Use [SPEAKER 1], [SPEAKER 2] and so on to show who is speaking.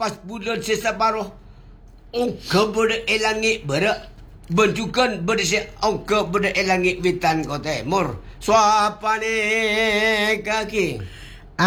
[SPEAKER 1] lapas bulan sesabaroh. Ongka berda elangit berak. Bentukan berdesi ongka berda elangit witan kota mur. Suapane kaki.